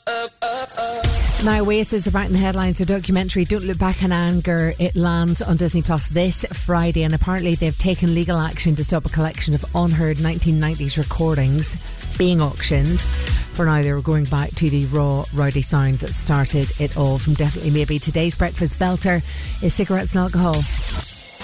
Now, Oasis are back in the headlines. A documentary, Don't Look Back in Anger, it lands on Disney Plus this Friday, and apparently they've taken legal action to stop a collection of unheard 1990s recordings being auctioned. For now, they were going back to the raw, rowdy sound that started it all. From Definitely Maybe, today's breakfast belter is cigarettes and alcohol.